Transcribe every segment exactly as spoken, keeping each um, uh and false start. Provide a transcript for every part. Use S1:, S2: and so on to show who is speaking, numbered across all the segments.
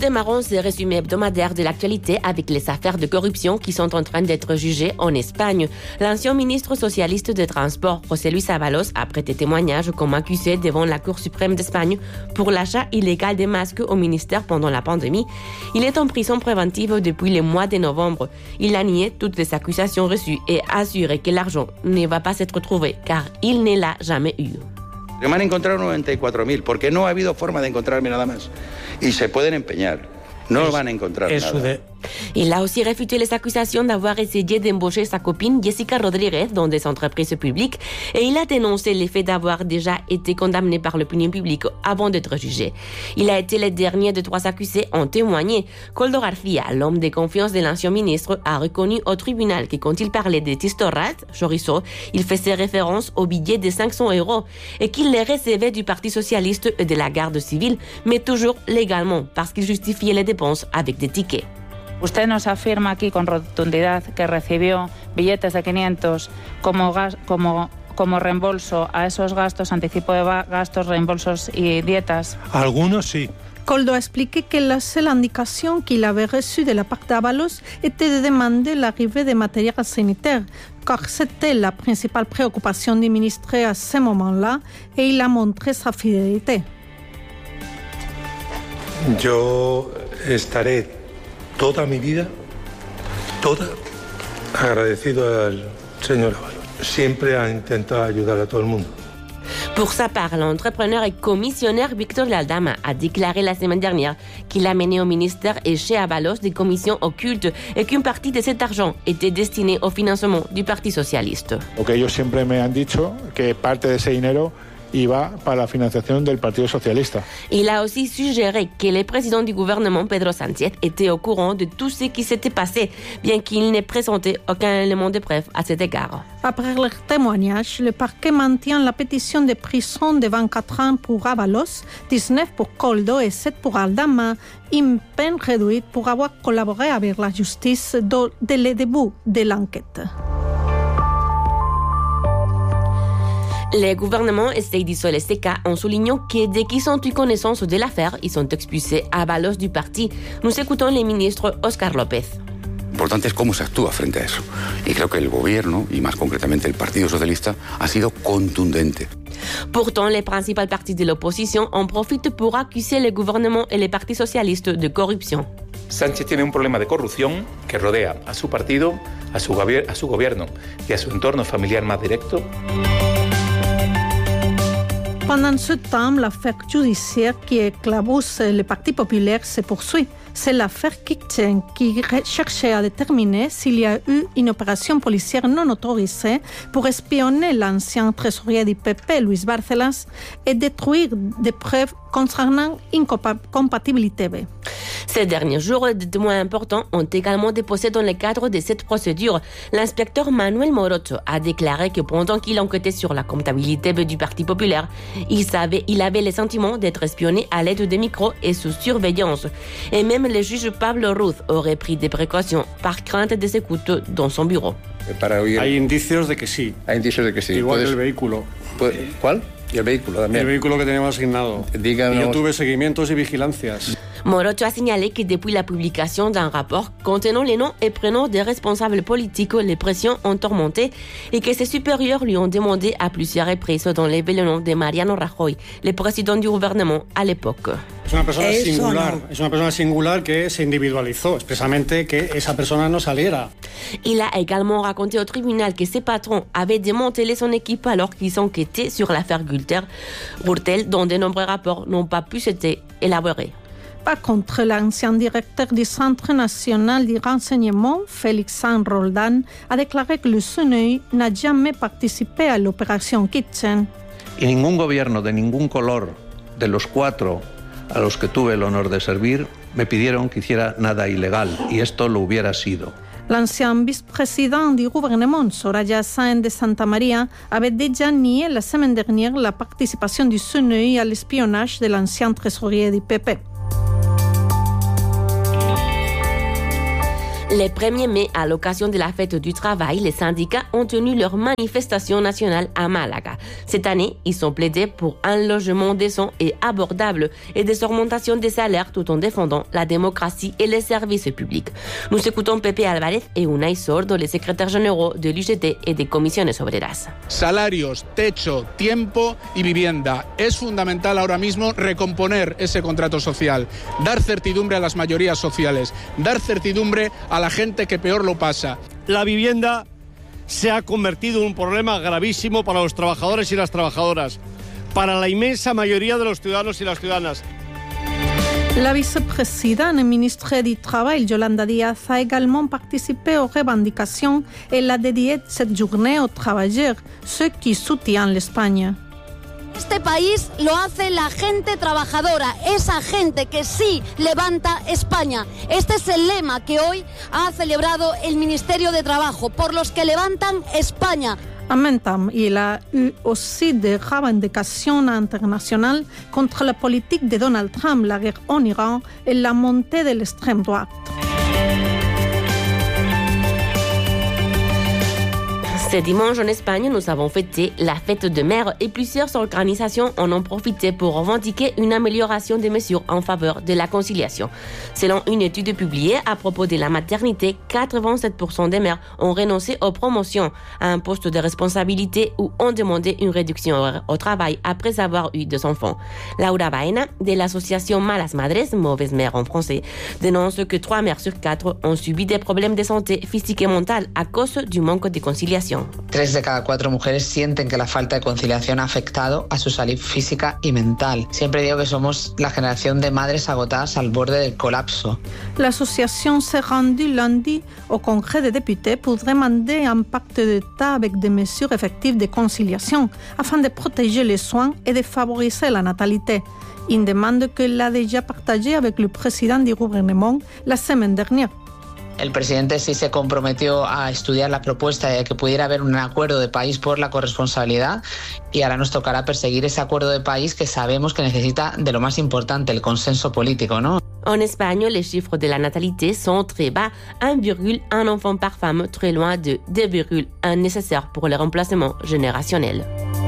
S1: démarrons ce résumé hebdomadaire de l'actualité avec les affaires de corruption qui sont en train d'être jugées en Espagne. L'ancien ministre socialiste des Transports, José Luis Ábalos, a prêté témoignage comme accusé devant la Cour suprême d'Espagne pour l'achat illégal des masques au ministère pendant la pandémie. Il est en prison préventive depuis le mois de novembre. Il a nié toutes les accusations reçues et a assuré que l'argent ne va pas être trouvé car il ne l'a jamais eu.
S2: Me han encontrado noventa y cuatro mil, porque no ha habido forma de encontrarme nada más. Y se pueden empeñar. No van a encontrar nada. De...
S1: Il a aussi réfuté les accusations d'avoir essayé d'embaucher sa copine Jessica Rodriguez dans des entreprises publiques et il a dénoncé le fait d'avoir déjà été condamné par l'opinion publique avant d'être jugé. Il a été le dernier de trois accusés en témoigné. Koldo García, l'homme de confiance de l'ancien ministre, a reconnu au tribunal que quand il parlait de Tistorrat, chorizo, il faisait référence au billet de cinq cents euros et qu'il les recevait du Parti socialiste et de la garde civile, mais toujours légalement parce qu'il justifiait les dépenses avec des tickets.
S3: Usted nos afirma aquí con rotundidad que recibió billetes de quinientos como, gas, como, como reembolso a esos gastos, anticipo de gastos, reembolsos y dietas.
S4: Algunos sí.
S5: Koldo a expliqué que la seule indication qu'il avait reçue de la part d'Ábalos était de demander l'arrivée de matériel sanitaire, car c'était la principale préoccupation du ministre à ce moment-là, et il a montré sa fidélité.
S4: Yo estaré toda mi vida, toda, agradecido al señor Ábalos. Siempre ha intentado ayudar a todo el mundo.
S1: Pour sa part, l'entrepreneur et commissionnaire Victor Aldama a déclaré la semaine dernière qu'il a mené au ministère et chez Ábalos des commissions occultes et qu'une partie de cet argent était destinée au financement du Parti socialiste.
S6: Lo que ellos siempre me han dicho, que parte de ese dinero iba para la financiación del Partido Socialista.
S1: Il a aussi suggéré que le président du gouvernement, Pedro Sánchez, était au courant de tout ce qui s'était passé, bien qu'il n'ait présenté aucun élément de preuve à cet égard.
S5: Après leur témoignage, le parquet maintient la pétition de prison de vingt-quatre ans pour Ábalos, dix-neuf pour Koldo et sept pour Aldama, une peine réduite pour avoir collaboré avec la justice dès le début de l'enquête.
S1: Le gouvernement essaie d'isoler ces cas en soulignant que dès qu'ils ont eu connaissance de l'affaire, ils ont expulsé Ábalos du parti. Nous écoutons le ministre Óscar López.
S7: Lo importante es cómo se actúa frente a eso. Y creo que el gobierno, y más concretamente el Partido Socialista, ha sido contundente.
S1: Pourtant, les principaux partis de l'opposition en profitent pour accuser le gouvernement et les partis socialistes de corruption.
S8: Sánchez tiene un problema de corrupción que rodea a su partido, a su, gobier- a su gobierno y a su entorno familiar más directo.
S5: Pendant ce temps, l'affaire judiciaire qui éclabousse le Parti populaire se poursuit. C'est l'affaire Kitchen qui cherchait à déterminer s'il y a eu une opération policière non autorisée pour espionner l'ancien trésorier du P P, Luis Bárcenas, et détruire des preuves concernant incompatibilité.
S1: Ces derniers jours, des témoins importants ont également déposé dans le cadre de cette procédure. L'inspecteur Manuel Morocho a déclaré que pendant qu'il enquêtait sur la comptabilité du Parti populaire, il, savait, il avait le sentiment d'être espionné à l'aide des micros et sous surveillance. Et même le juge Pablo Ruz aurait pris des précautions par crainte de s'écoute dans son bureau.
S9: Para oír...
S10: Hay indicios de que sí.
S9: Hay indicios de que sí.
S10: Igual
S9: ¿Puedes...
S10: que el vehículo.
S9: ¿Cuál? Y el vehículo también.
S10: El vehículo que teníamos asignado.
S9: Díganos...
S10: Y yo tuve seguimientos y vigilancias.
S1: Morocho a signalé que depuis la publication d'un rapport contenant les noms et prénoms des responsables politiques, les pressions ont augmenté et que ses supérieurs lui ont demandé à plusieurs reprises dans l'événement de Mariano Rajoy, le président du gouvernement à l'époque.
S10: Es una persona Eso singular, no. es una persona singular que se individualizó expresamente que esa persona no saliera.
S1: Il a également raconté au tribunal que ses patrons avaient démantelé son équipe alors qu'ils enquêtaient sur l'affaire Gürtel, dont de nombreux rapports n'ont pas pu être élaborés.
S5: Par contre, l'ancien directeur du Centre national du renseignement, Félix San Roldán, a déclaré que le C N I n'a jamais participé à l'opération Kitchen.
S11: Y ningún gobierno de ningún color de los cuatro a los que tuve el honor de servir me pidieron que hiciera nada ilegal, y esto lo hubiera sido.
S5: L'ancien vice-président du gouvernement, Soraya Sáenz de Santa María, avait déjà nié la semaine dernière la participation du C N I à l'espionnage de l'ancien trésorier du P P.
S1: Le premier mai, à l'occasion de la fête du travail, les syndicats ont tenu leur manifestation nationale à Malaga. Cette année, ils ont plaidé pour un logement décent et abordable et des augmentations des salaires tout en défendant la démocratie et les services publics. Nous écoutons Pepe Álvarez et Unai Sordo, les secrétaires généraux de l'U G T et des Comisiones Obreras.
S12: Salarios, techo, tiempo y vivienda. Es fundamental ahora mismo recomponer ese contrato social, dar certidumbre a las mayorías sociales, dar certidumbre a la gente que peor lo pasa.
S13: La vivienda se ha convertido en un problema gravísimo para los trabajadores y las trabajadoras, para la inmensa mayoría de los ciudadanos y las ciudadanas.
S5: La vice-présidente et ministre du Travail, Yolanda Díaz, a également participé aux revendications et l'a dédié cette journée aux travailleurs, ceux qui soutiennent l'Espagne.
S14: Este país lo hace la gente trabajadora, esa gente que sí levanta España. Este es el lema que hoy ha celebrado el Ministerio de Trabajo, por los que levantan España.
S5: En même temps, il a eu aussi des revendications internationales contre la politique de Donald Trump, la guerre en Iran et la montée de l'extrême droite.
S1: Ce dimanche en Espagne, nous avons fêté la fête de mer et plusieurs organisations en ont profité pour revendiquer une amélioration des mesures en faveur de la conciliation. Selon une étude publiée à propos de la maternité, quatre-vingt-sept pour cent des mères ont renoncé aux promotions à un poste de responsabilité ou ont demandé une réduction au travail après avoir eu deux enfants. Laura Baena, de l'association Malas Madres, mauvaises mères en français, dénonce que trois mères sur quatre ont subi des problèmes de santé physique et mentale à cause du manque de conciliation.
S15: Tres de cada cuatro mujeres sienten que la falta de conciliación ha afectado a su salud física y mental. Siempre digo que somos la generación de madres agotadas al borde del colapso.
S5: L'association s'est rendue lundi au Congrès des députés pour demander un pacte d'État avec des mesures effectives de conciliation afin de protéger les soins et de favoriser la natalité. Une demande qu'elle a déjà partagée avec le président du gouvernement la semaine dernière.
S15: El presidente sí se comprometió a estudiar la propuesta de que pudiera haber un acuerdo de país por la corresponsabilidad y ahora nos tocará perseguir ese acuerdo de país que sabemos que necesita de lo más importante, el consenso político, ¿no?
S1: En Espagne, les chiffres de la natalité sont très bas, un virgule un enfant par femme, très loin de deux virgule un nécessaire pour le remplacement générationnel.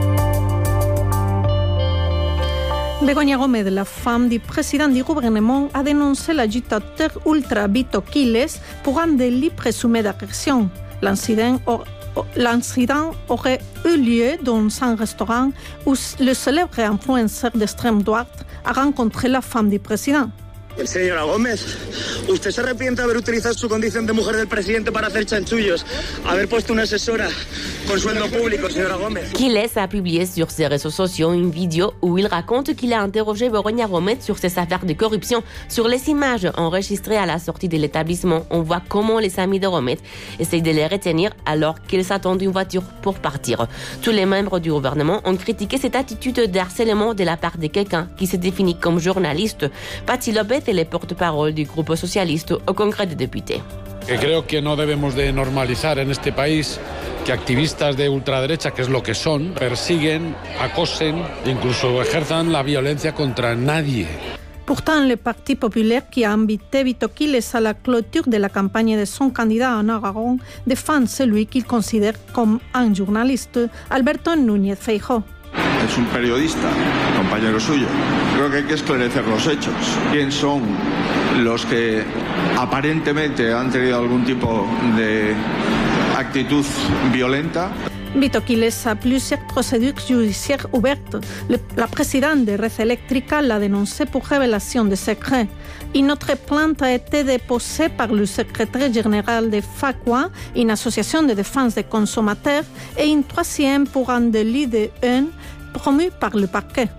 S5: Begoña Gómez, la femme du président du gouvernement, a dénoncé l'agitateur ultra Vito Quiles pour un délit présumé d'agression. L'incident, or, l'incident aurait eu lieu dans un restaurant où le célèbre influenceur d'extrême droite a rencontré la femme du président.
S16: Señora Gómez, ¿usted se arrepiente de haber utilizado su condición de mujer del presidente para hacer chanchullos? Haber puesto una asesora con sueldo público, señora Gómez.
S1: Quiles a publié sur ses réseaux sociaux une vidéo où il raconte qu'il a interrogé Begoña Gómez sur ses affaires de corruption. Sur les images enregistrées à la sortie de l'établissement, on voit comment les amis de Gómez essayent de les retenir alors qu'ils attendent une voiture pour partir. Tous les membres du gouvernement ont critiqué cette attitude de harcèlement de la part de quelqu'un qui se définit comme journaliste. Patti López est le porte-parole du groupe socialiste au Congrès des députés.
S17: Que creo que no debemos de normalizar en este país que activistas de ultraderecha, que es lo que son, persiguen, acosen, incluso ejerzan la violencia contra nadie.
S5: Pourtant, le Parti populaire qui a invité Vito Quiles à la clôture de la campagne de son candidat en Aragon défend celui qu'il considère comme un journaliste, Alberto Núñez Feijóo.
S18: Es un periodista, compañero suyo. Creo que hay que esclarecer los hechos. ¿Quién son los que aparentemente han tenido algún tipo de actitud violenta?
S5: Vito Quiles a plusieurs procédures judiciaires ouvertes. Le, la présidente de Red Eléctrica l'a dénoncé pour révélation de secrets. Une autre plainte a été déposée par le secrétaire général de FACUA, une association de défense des consommateurs, et une troisième pour un délit de haine promu par le parquet.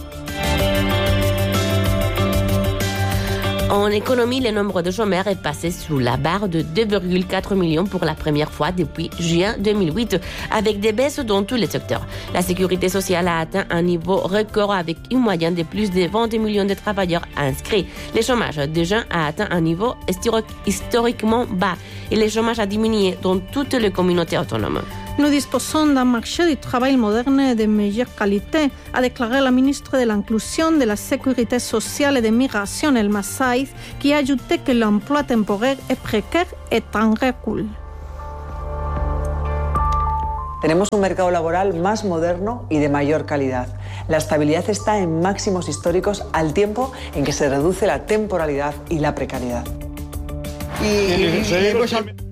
S1: En économie, le nombre de chômeurs est passé sous la barre de deux virgule quatre millions pour la première fois depuis juin deux mille huit, avec des baisses dans tous les secteurs. La sécurité sociale a atteint un niveau record avec une moyenne de plus de vingt millions de travailleurs inscrits. Le chômage des jeunes a atteint un niveau historiquement bas et le chômage a diminué dans toutes les communautés autonomes.
S5: Nous disposons d'un marché du travail moderne et de meilleure qualité, a déclaré la ministre de l'Inclusion, de la Sécurité sociale et de Migration, Elma Saiz, qui a ajouté que l'emploi temporaire et précaire est en recul.
S19: Tenemos un mercado laboral más moderno y de mayor calidad. La estabilidad está en máximos históricos al tiempo en que se reduce la temporalidad y la precariedad.
S16: Y, y, y, y